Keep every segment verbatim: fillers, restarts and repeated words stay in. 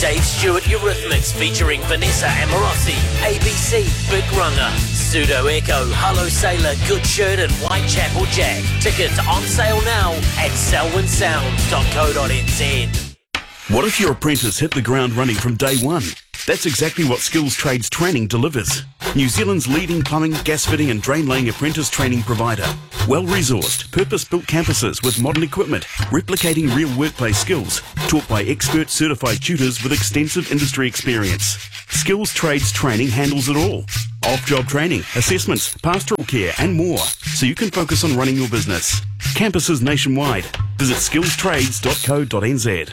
Dave Stewart Eurythmics featuring Vanessa Amorosi, A B C, Big Runner, Pseudo Echo, Hello Sailor, Good Shirt and Whitechapel Jack. Tickets on sale now at selwyn sounds dot co dot n z. What if your apprentice hit the ground running from day one? That's exactly what Skills Trades Training delivers. New Zealand's leading plumbing, gas fitting and drain laying apprentice training provider. Well-resourced, purpose-built campuses with modern equipment, replicating real workplace skills, taught by expert certified tutors with extensive industry experience. Skills Trades Training handles it all. Off-job training, assessments, pastoral care and more, so you can focus on running your business. Campuses nationwide. Visit skills trades dot co dot n z.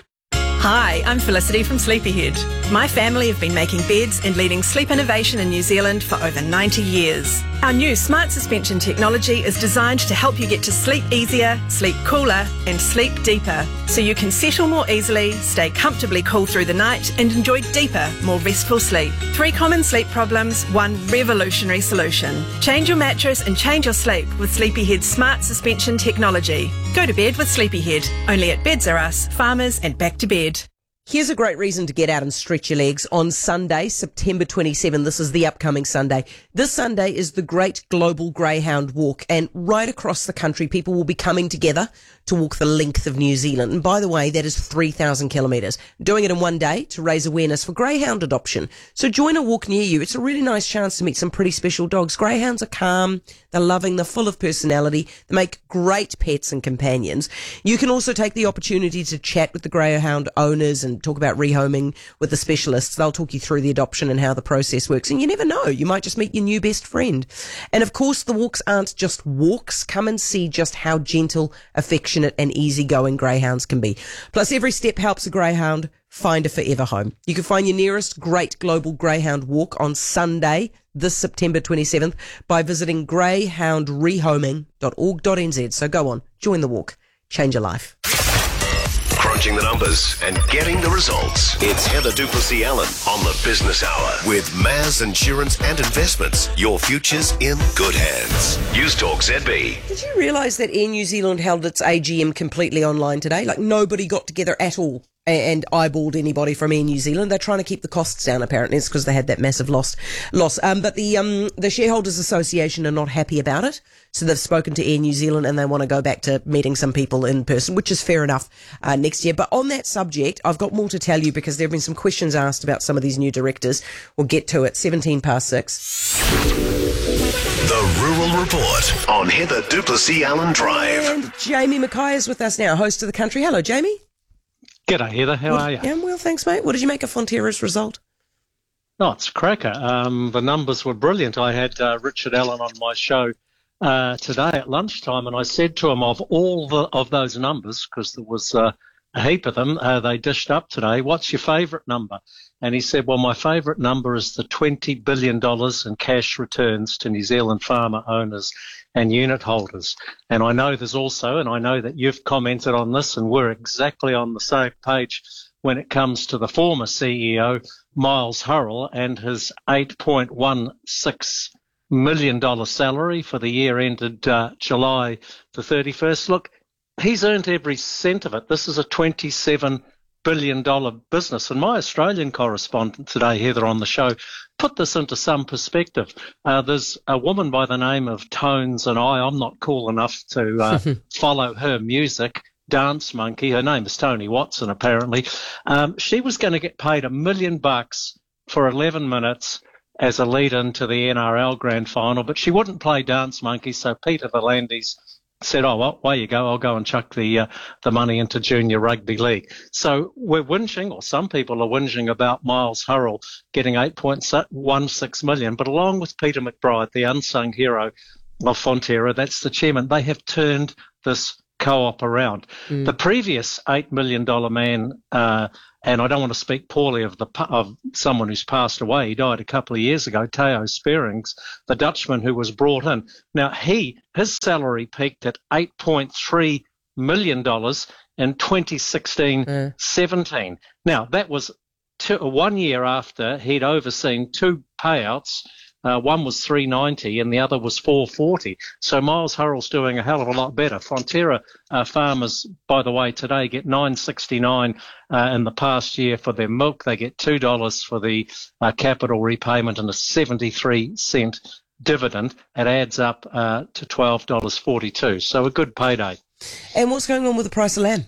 Hi, I'm Felicity from Sleepyhead. My family have been making beds and leading sleep innovation in New Zealand for over ninety years. Our new smart suspension technology is designed to help you get to sleep easier, sleep cooler and sleep deeper, so you can settle more easily, stay comfortably cool through the night and enjoy deeper, more restful sleep. Three common sleep problems, one revolutionary solution. Change your mattress and change your sleep with Sleepyhead's smart suspension technology. Go to bed with Sleepyhead, only at Beds R Us, Farmers and Back to Bed. Here's a great reason to get out and stretch your legs on Sunday, September twenty-seventh. This is the upcoming Sunday. This Sunday is the Great Global Greyhound Walk, and right across the country, people will be coming together to walk the length of New Zealand. And by the way, that is three thousand kilometres. Doing it in one day to raise awareness for greyhound adoption. So join a walk near you. It's a really nice chance to meet some pretty special dogs. Greyhounds are calm, they're loving, they're full of personality, they make great pets and companions. You can also take the opportunity to chat with the greyhound owners and talk about rehoming with the specialists. They'll talk you through the adoption and how the process works. And you never know, you might just meet your new best friend. And of course, the walks aren't just walks. Come and see just how gentle, affectionate and easygoing greyhounds can be. Plus, every step helps a greyhound find a forever home. You can find your nearest Great Global Greyhound Walk on Sunday, this September twenty-seventh, by visiting greyhound rehoming dot org dot n z. So go on, join the walk, change your life. Crunching the numbers and getting the results. It's Heather Duplessis-Allen on the Business Hour with Maz Insurance and Investments. Your future's in good hands. News Talk Z B. Did you realise that Air New Zealand held its A G M completely online today? Like, nobody got together at all and eyeballed anybody from Air New Zealand. They're trying to keep the costs down, apparently. It's because they had that massive loss. loss. Um, but the um, the Shareholders Association are not happy about it. So they've spoken to Air New Zealand and they want to go back to meeting some people in person, which is fair enough, uh, next year. But on that subject, I've got more to tell you because there have been some questions asked about some of these new directors. We'll get to it. seventeen past six. The Rural Report on Heather Duplessis-Allen Drive. And Jamie Mackay is with us now, host of the country. Hello, Jamie. G'day, Heather. How what, are you? Yeah, I'm well, thanks, mate. What did you make of Fonterra's result? Oh, it's a cracker. Um, the numbers were brilliant. I had uh, Richard Allen on my show uh, today at lunchtime, and I said to him, of all the, of those numbers, because there was uh, a heap of them, uh, they dished up today, what's your favourite number? And he said, well, my favourite number is the twenty billion dollars in cash returns to New Zealand farmer owners and unit holders. And I know there's also, and I know that you've commented on this, and we're exactly on the same page when it comes to the former C E O, Miles Hurrell, and his eight point one six million dollars salary for the year ended uh, July the thirty-first. Look, he's earned every cent of it. This is a twenty-seven billion dollars business. And my Australian correspondent today, Heather, on the show, put this into some perspective. Uh, there's a woman by the name of Tones and I. I'm not cool enough to uh, follow her music. Dance Monkey. Her name is Tony Watson, apparently. Um, she was going to get paid a million bucks for eleven minutes as a lead-in to the N R L Grand Final, but she wouldn't play Dance Monkey, so Peter V'landys said, oh, well, away you go, I'll go and chuck the uh, the money into Junior Rugby League. So we're whinging, or some people are whinging about Miles Hurrell getting eight point one six million dollars, but along with Peter McBride, the unsung hero of Fonterra, that's the chairman, they have turned this co-op around. Mm. The previous eight million dollars man, uh, and I don't want to speak poorly of the of someone who's passed away, he died a couple of years ago, Theo Spearings, the Dutchman who was brought in. Now, he his salary peaked at eight point three million dollars in twenty sixteen seventeen. Mm. Now, that was two, one year after he'd overseen two payouts Uh, one was three ninety and the other was four forty. So Miles Hurrell's doing a hell of a lot better. Fonterra uh, farmers, by the way, today get nine sixty-nine uh, in the past year for their milk. They get two dollars for the uh, capital repayment and a seventy-three cent dividend. It adds up uh, to twelve dollars forty-two. So a good payday. And what's going on with the price of lamb?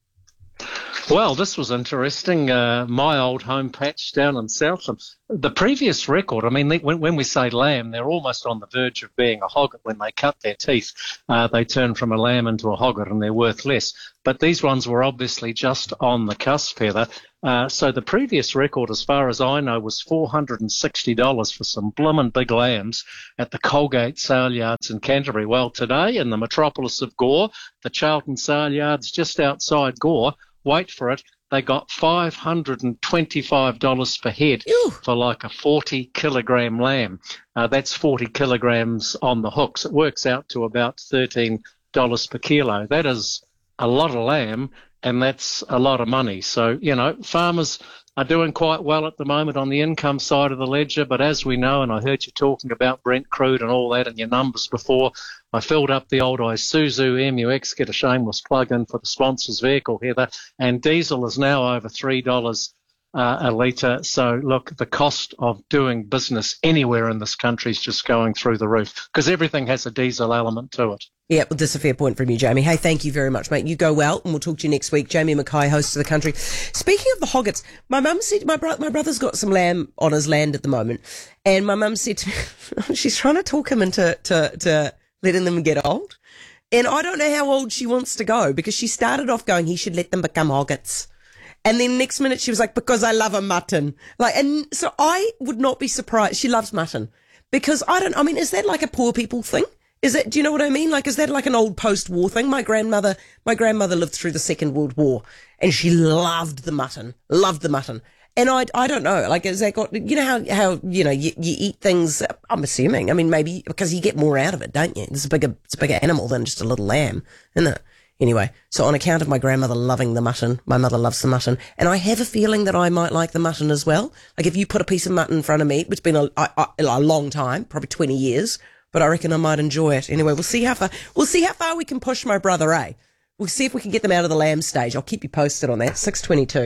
Well, this was interesting. Uh, my old home patch down in Southland, the previous record, I mean, they, when, when we say lamb, they're almost on the verge of being a hogget. When they cut their teeth, uh, they turn from a lamb into a hogget and they're worth less. But these ones were obviously just on the cusp, Heather. Uh, so the previous record, as far as I know, was four hundred sixty dollars for some bloomin' big lambs at the Colgate Sale Yards in Canterbury. Well, today in the metropolis of Gore, the Charlton Sale Yards just outside Gore, wait for it, they got five hundred twenty-five dollars per head Ew. for like a forty kilogram lamb. Uh, that's forty kilograms on the hooks. It works out to about thirteen dollars per kilo. That is a lot of lamb, and that's a lot of money. So, you know, farmers are doing quite well at the moment on the income side of the ledger. But as we know, and I heard you talking about Brent Crude and all that in your numbers before, I filled up the old Isuzu M U X, get a shameless plug in for the sponsor's vehicle, Heather, and diesel is now over three dollars uh, a litre. So, look, the cost of doing business anywhere in this country is just going through the roof because everything has a diesel element to it. Yeah, well, that's a fair point from you, Jamie. Hey, thank you very much, mate. You go well, and we'll talk to you next week. Jamie Mackay, host of The Country. Speaking of the hoggets, my mum said, my, bro- my brother's got some lamb on his land at the moment, and my mum said to me, she's trying to talk him into to, to letting them get old. And I don't know how old she wants to go, because she started off going, he should let them become hoggets. And then next minute she was like, because I love a mutton. Like, and so I would not be surprised. She loves mutton. Because I don't, I mean, is that like a poor people thing? Is it, do you know what I mean? Like, is that like an old post-war thing? My grandmother, my grandmother lived through the Second World War, and she loved the mutton, loved the mutton. And I, I don't know, like, has that got, you know how, how, you know, you, you eat things, I'm assuming, I mean, maybe because you get more out of it, don't you? It's a bigger, it's a bigger animal than just a little lamb, isn't it? Anyway, so on account of my grandmother loving the mutton, my mother loves the mutton, and I have a feeling that I might like the mutton as well. Like, if you put a piece of mutton in front of me, which has been a, a, a long time, probably twenty years, but I reckon I might enjoy it. Anyway, we'll see how far, we'll see how far we can push my brother, eh? We'll see if we can get them out of the lamb stage. I'll keep you posted on that. six twenty-two.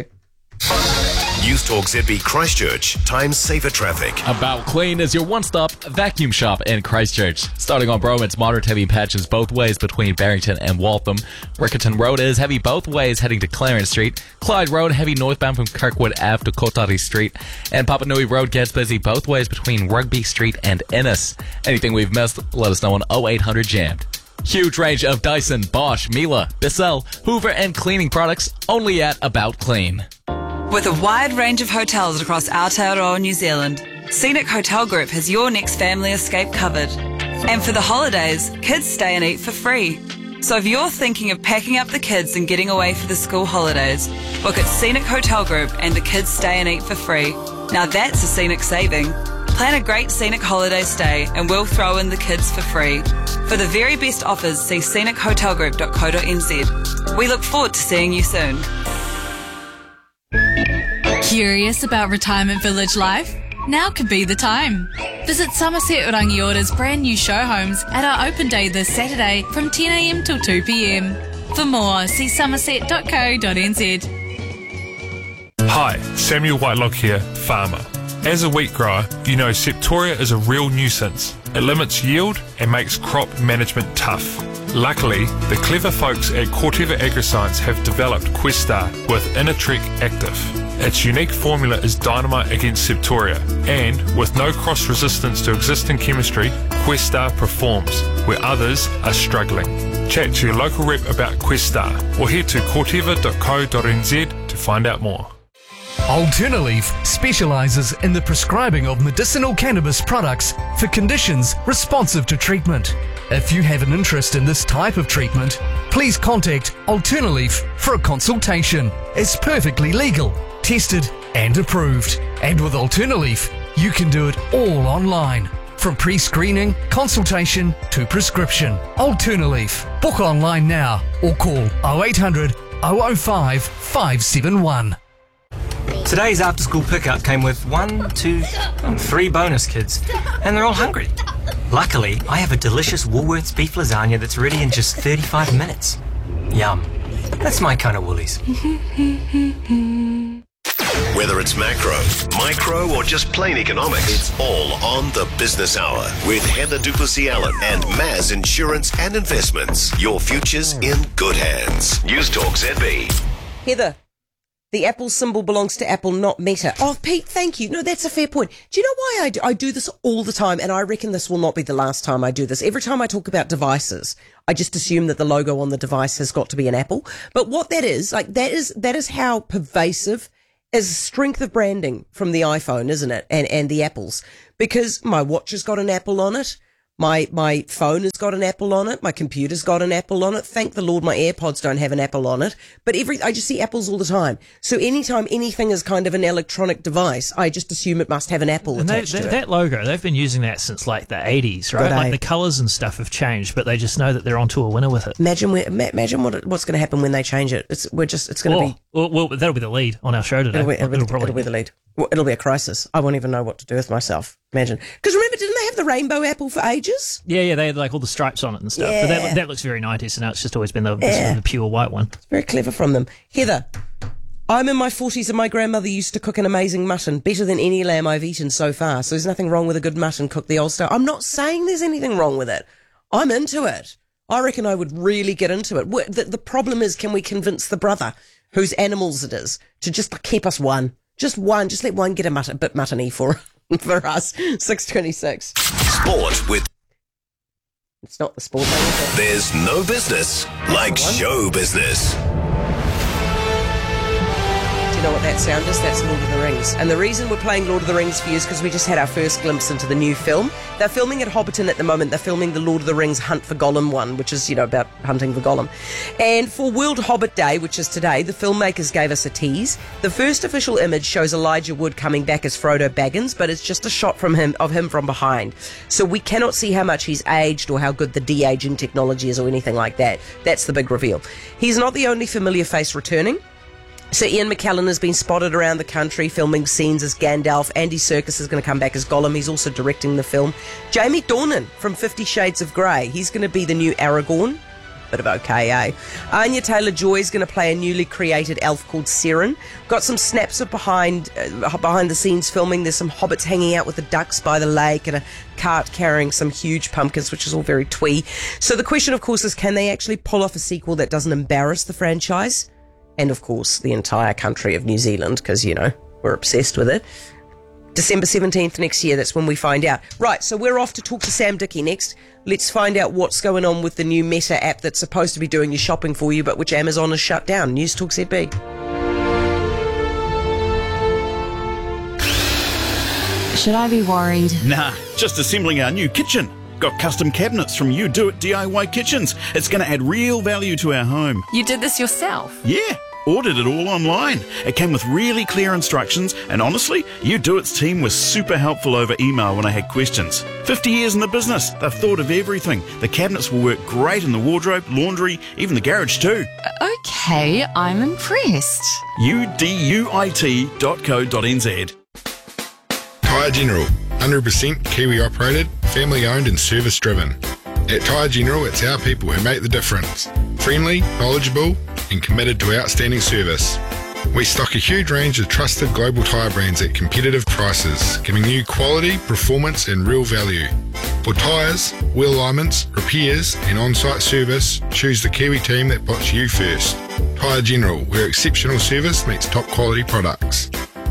News Talk Z B Christchurch, Times Saver Traffic. About Clean is your one-stop vacuum shop in Christchurch. Starting on Bro, it's moderate heavy patches both ways between Barrington and Waltham. Riccarton Road is heavy both ways heading to Clarence Street. Clyde Road heavy northbound from Kirkwood Ave to Kotari Street. And Papanui Road gets busy both ways between Rugby Street and Innes. Anything we've missed, let us know on oh eight hundred jammed. Huge range of Dyson, Bosch, Miele, Bissell, Hoover and cleaning products only at About Clean. With a wide range of hotels across Aotearoa, New Zealand, Scenic Hotel Group has your next family escape covered. And for the holidays, kids stay and eat for free. So if you're thinking of packing up the kids and getting away for the school holidays, book at Scenic Hotel Group and the kids stay and eat for free. Now that's a scenic saving. Plan a great scenic holiday stay and we'll throw in the kids for free. For the very best offers, see scenic hotel group dot co dot n z. We look forward to seeing you soon. Curious about retirement village life? Now could be the time. Visit Somerset Rangiора's brand new show homes at our open day this Saturday from ten a m till two p m. For more, see somerset dot co dot n z. Hi, Samuel Whitelock here, farmer. As a wheat grower, you know Septoria is a real nuisance. It limits yield and makes crop management tough. Luckily, the clever folks at Corteva Agriscience have developed Questar with Innertrek Active. Its unique formula is dynamite against Septoria, and with no cross-resistance to existing chemistry, Questar performs where others are struggling. Chat to your local rep about Questar or head to corteva dot co dot n z to find out more. Alternaleaf specialises in the prescribing of medicinal cannabis products for conditions responsive to treatment. If you have an interest in this type of treatment, please contact Alternaleaf for a consultation. It's perfectly legal, tested and approved. And with Alternaleaf, you can do it all online. From pre-screening, consultation to prescription. Alternaleaf. Book online now or call oh eight hundred, oh oh five, five seven one. Today's after-school pickup came with one, two, oh, three bonus kids, and they're all hungry. Luckily, I have a delicious Woolworths beef lasagna that's ready in just thirty-five minutes. Yum. That's my kind of Woolies. Whether it's macro, micro, or just plain economics, it's all on the Business Hour with Heather Duplessis Allen and Maz Insurance and Investments. Your future's in good hands. News Talk Z B. Heather, the Apple symbol belongs to Apple, not Meta. Oh, Pete, thank you. No, that's a fair point. Do you know why I do, I do this all the time? And I reckon this will not be the last time I do this. Every time I talk about devices, I just assume that the logo on the device has got to be an Apple. But what that is, like, that is, that is how pervasive is strength of branding from the iPhone, isn't it? And, and the Apples. Because my watch has got an Apple on it. My, my phone has got an Apple on it. My computer's got an Apple on it. Thank the Lord my AirPods don't have an Apple on it. But every, I just see Apples all the time. So anytime anything is kind of an electronic device, I just assume it must have an Apple and attached they, to that, it. that logo, they've been using that since like the eighties, right? Good Like day. the colours and stuff have changed, but they just know that they're onto a winner with it. Imagine where, ma- imagine what it, what's going to happen when they change it. It's, we're just, it's going to Oh, be, well, well, that'll be the lead on our show today. it'll be, it'll, be, It'll probably it'll be the lead. Well, it'll be a crisis. I won't even know what to do with myself. Imagine. Because remember, didn't they have the rainbow apple for ages? Yeah, yeah, they had like all the stripes on it and stuff. But Yeah. that, that looks very nineties, so now it's just always been the, the, Yeah. the pure white one. Very clever from them. Heather, I'm in my forties and my grandmother used to cook an amazing mutton, better than any lamb I've eaten so far. So there's nothing wrong with a good mutton cooked the old style. I'm not saying there's anything wrong with it. I'm into it. I reckon I would really get into it. Wh- The, the problem is, can we convince the brother, whose animals it is, to just keep us one? Just one. Just let one get a, mut- a bit muttony for, for us. six twenty-six. Sport with It's not the sport thing, is it? There's no business like show business. Do you know what that sound is? That's Lord of the Rings. And the reason we're playing Lord of the Rings for you is because we just had our first glimpse into the new film. They're filming at Hobbiton at the moment. They're filming the Lord of the Rings Hunt for Gollum one, which is, you know, about hunting for Gollum. And for World Hobbit Day, which is today, the filmmakers gave us a tease. The first official image shows Elijah Wood coming back as Frodo Baggins, but it's just a shot from him of him from behind. So we cannot see how much he's aged or how good the de-aging technology is or anything like that. That's the big reveal. He's not the only familiar face returning. So Ian McKellen has been spotted around the country filming scenes as Gandalf. Andy Serkis is going to come back as Gollum. He's also directing the film. Jamie Dornan from Fifty Shades of Grey. He's going to be the new Aragorn. Bit of okay, eh? Anya Taylor-Joy is going to play a newly created elf called Seren. Got some snaps of behind uh, behind the scenes filming. There's some hobbits hanging out with the ducks by the lake and a cart carrying some huge pumpkins, which is all very twee. So the question, of course, is can they actually pull off a sequel that doesn't embarrass the franchise? And, of course, the entire country of New Zealand, because, you know, we're obsessed with it. December seventeenth next year, that's when we find out. Right, so we're off to talk to Sam Dickey next. Let's find out what's going on with the new Meta app that's supposed to be doing your shopping for you, but which Amazon has shut down. News Talk Z B. Should I be worried? Nah, just assembling our new kitchen. Got custom cabinets from You Do It D I Y Kitchens. It's going to add real value to our home. You did this yourself? Yeah, ordered it all online. It came with really clear instructions, and honestly, You Do It's team was super helpful over email when I had questions. fifty years in the business, they've thought of everything. The cabinets will work great in the wardrobe, laundry, even the garage too. Okay, I'm impressed. U D U I T dot co dot n z. Tyre General, one hundred percent Kiwi operated, family owned and service driven. At Tyre General, it's our people who make the difference. Friendly, knowledgeable and committed to outstanding service. We stock a huge range of trusted global tyre brands at competitive prices, giving you quality, performance and real value. For tyres, wheel alignments, repairs and on-site service, choose the Kiwi team that puts you first. Tyre General, where exceptional service meets top quality products.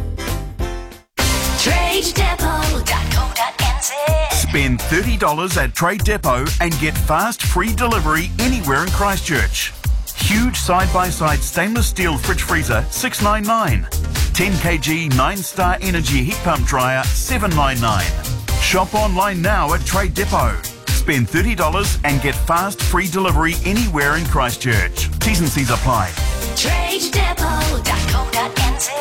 trade depot dot co dot n z. Spend thirty dollars at Trade Depot and get fast free delivery anywhere in Christchurch. Huge side-by-side stainless steel fridge freezer, six nine nine. ten kilogram nine star Energy heat pump dryer, seven nine nine. Shop online now at Trade Depot. Spend thirty dollars and get fast free delivery anywhere in Christchurch. T's and C's apply. trade depot dot co dot n z.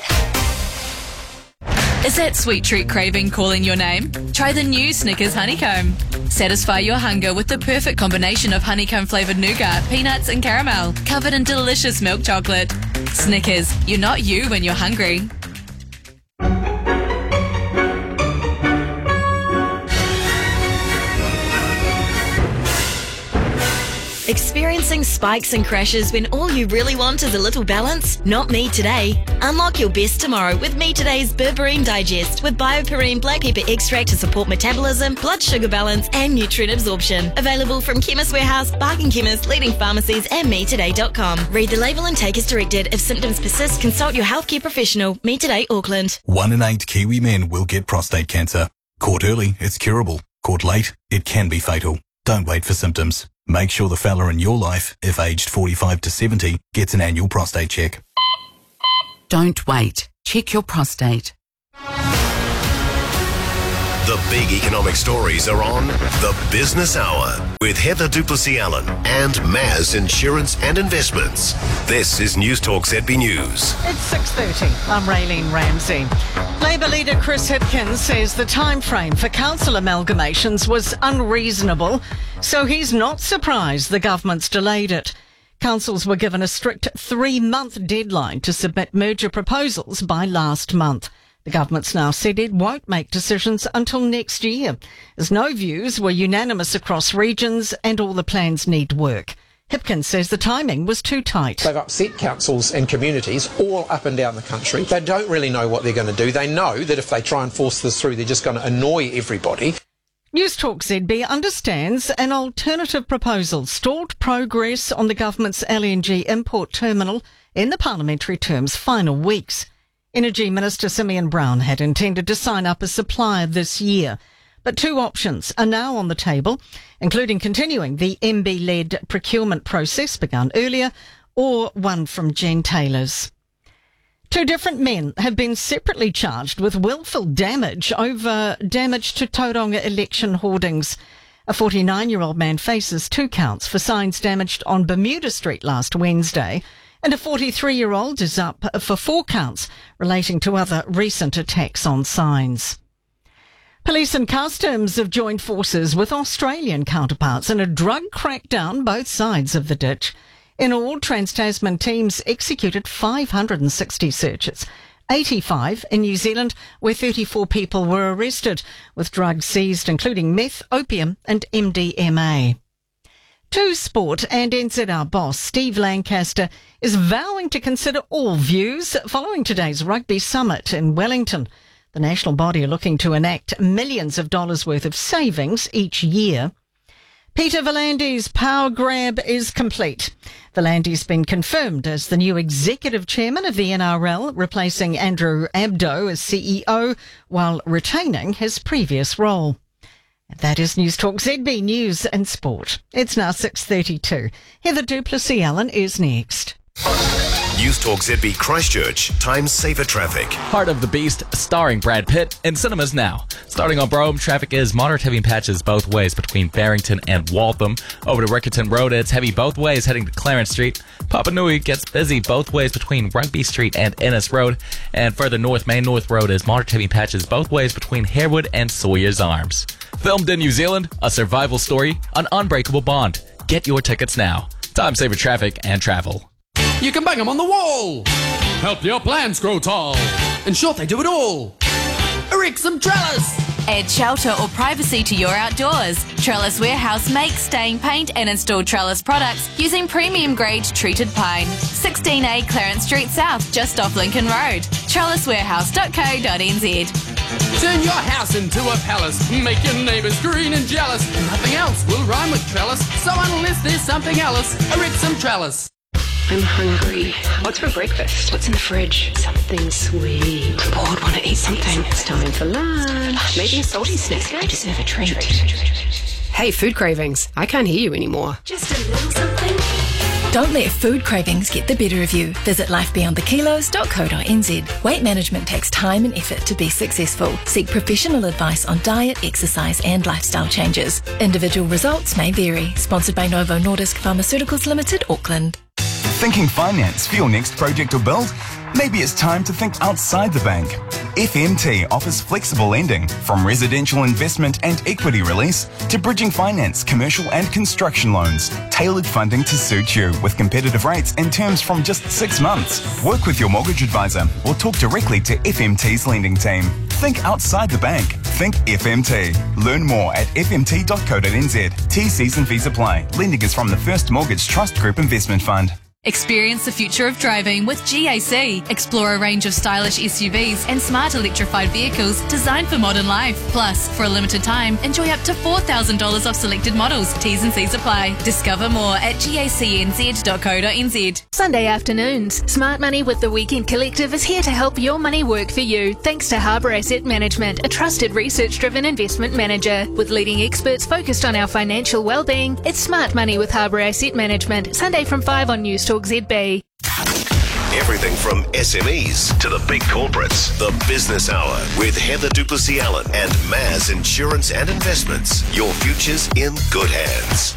Is that sweet treat craving calling your name? Try the new Snickers Honeycomb. Satisfy your hunger with the perfect combination of honeycomb flavoured nougat, peanuts and caramel, covered in delicious milk chocolate. Snickers, you're not you when you're hungry. Experiencing spikes and crashes when all you really want is a little balance? Not me today. Unlock your best tomorrow with Me Today's Berberine Digest with BioPerine black pepper extract to support metabolism, blood sugar balance and nutrient absorption. Available from Chemist Warehouse, Barking Chemist, leading pharmacies and me today dot com. Read the label and take as directed. If symptoms persist, consult your healthcare professional. Me Today Auckland. One in eight Kiwi men will get prostate cancer. Caught early, it's curable. Caught late, it can be fatal. Don't wait for symptoms. Make sure the fella in your life, if aged forty-five to seventy, gets an annual prostate check. Don't wait. Check your prostate. The big economic stories are on The Business Hour with Heather Duplessis-Allen and Maz Insurance and Investments. This is News Talk Z B News. It's six thirty. I'm Raylene Ramsey. Labour leader Chris Hipkins says the time frame for council amalgamations was unreasonable, so he's not surprised the government's delayed it. Councils were given a strict three-month deadline to submit merger proposals by last month. The government's now said it won't make decisions until next year, as no views were unanimous across regions and all the plans need work. Hipkins says the timing was too tight. They've upset councils and communities all up and down the country. They don't really know what they're going to do. They know that if they try and force this through, they're just going to annoy everybody. News Talk Z B understands an alternative proposal stalled progress on the government's L N G import terminal in the parliamentary term's final weeks. Energy Minister Simeon Brown had intended to sign up a supplier this year, but two options are now on the table, including continuing the M B-led procurement process begun earlier, or one from Jen Taylor's. Two different men have been separately charged with willful damage over damage to Tauranga election hoardings. A forty-nine-year-old man faces two counts for signs damaged on Bermuda Street last Wednesday, and a forty-three-year-old is up for four counts relating to other recent attacks on signs. Police and customs have joined forces with Australian counterparts in a drug crackdown both sides of the ditch. In all, Trans-Tasman teams executed five hundred sixty searches, eighty-five in New Zealand, where thirty-four people were arrested, with drugs seized including meth, opium and M D M A. To sport, and N Z R boss Steve Lancaster is vowing to consider all views following today's rugby summit in Wellington. The national body are looking to enact millions of dollars worth of savings each year. Peter V'landys's power grab is complete. V'landys been confirmed as the new executive chairman of the N R L, replacing Andrew Abdo as C E O while retaining his previous role. That is News Talk Z B News and Sport. It's now six thirty-two. Heather Duplessis-Allen is next. News Talk Z B Christchurch, time saver traffic. Heart of the Beast, starring Brad Pitt, in cinemas now. Starting on Brougham, traffic is moderate heavy patches both ways between Barrington and Waltham. Over to Riccarton Road, it's heavy both ways heading to Clarence Street. Papanui gets busy both ways between Rugby Street and Ennis Road. And further north, Main North Road is moderate heavy patches both ways between Harewood and Sawyer's Arms. Filmed in New Zealand, a survival story, an unbreakable bond. Get your tickets now. Time saver traffic and travel. You can bang them on the wall. Help your plants grow tall. In short, they do it all. Erect some trellis. Add shelter or privacy to your outdoors. Trellis Warehouse makes, stain, paint and install trellis products using premium grade treated pine. sixteen A Clarence Street South, just off Lincoln Road. trellis warehouse dot co dot n z. Turn your house into a palace. Make your neighbours green and jealous. Nothing else will rhyme with trellis. So unless there's something else, erect some trellis. I'm hungry. What's for breakfast? What's in the fridge? Something sweet. I'm bored, want to eat something. It's time for lunch. Maybe a salty snack. I deserve a treat. Hey, food cravings. I can't hear you anymore. Just a little something. Don't let food cravings get the better of you. Visit life beyond the kilos dot co dot n z. Weight management takes time and effort to be successful. Seek professional advice on diet, exercise and lifestyle changes. Individual results may vary. Sponsored by Novo Nordisk Pharmaceuticals Limited, Auckland. Thinking finance for your next project or build? Maybe it's time to think outside the bank. F M T offers flexible lending, from residential investment and equity release to bridging finance, commercial and construction loans. Tailored funding to suit you with competitive rates and terms from just six months. Work with your mortgage advisor or talk directly to F M T's lending team. Think outside the bank. Think F M T. Learn more at f m t dot co dot n z. T Cs and fees apply. Lending is from the First Mortgage Trust Group Investment Fund. Experience the future of driving with G A C. Explore a range of stylish S U Vs and smart electrified vehicles designed for modern life. Plus, for a limited time, enjoy up to four thousand dollars off selected models. T's and C's apply. Discover more at gacnz dot co dot n z. Sunday afternoons. Smart Money with the Weekend Collective is here to help your money work for you, thanks to Harbour Asset Management, a trusted research-driven investment manager. With leading experts focused on our financial well-being, it's Smart Money with Harbour Asset Management, Sunday from five on News Talk Z B. Everything from S M Es to the big corporates. The Business Hour with Heather Duplessis-Allen and Maz Insurance and Investments. Your future's in good hands.